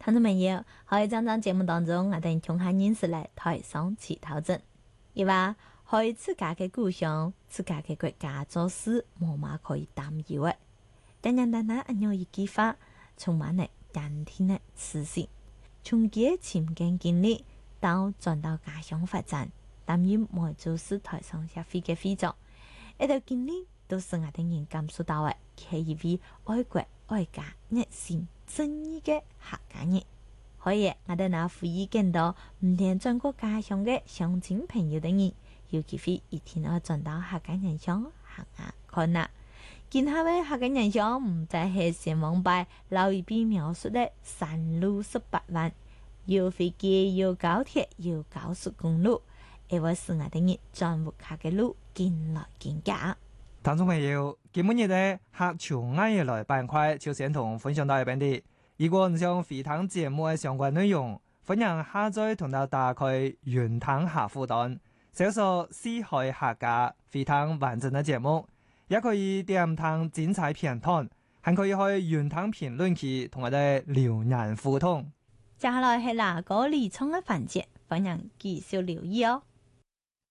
聽眾朋友，喺這檔節目當中，我哋從下認識嚟台上乞討證，伊話喺自家嘅故鄉、自家嘅國家做事，冇乜可以擔憂嘅。但係單單有一句話，充滿了甘甜嘅自信。從佢嘅前景經歷到轉到家鄉發展，擔任梅州市台商協會嘅會長，呢段經歷都是我哋人感受到嘅，佢係一位愛國愛家、熱心正義嘅客家人。所以我哋拿呼籲見到唔同轉過家鄉嘅鄉親朋友等人，有機會一定要轉到客家人鄉行下看下。今後嘅客家人鄉唔再係前往拜老一輩描述的山路18彎，有飛機、有高鐵、有高速公路，而我是我哋人轉活客嘅路，見來見價。 聽眾朋友，今日嘅客潮愛嘢來板塊就先同分享到一邊啲。如果唔想回聽節目嘅相關內容，歡迎下載同到打開雲聽客戶端，搜索四海客家回聽完整嘅節目。也可以點聽精彩片段，還可以去雲聽評論區同我哋留言互動。 接下來係哪個理倉嘅環節，歡迎繼續留意哦。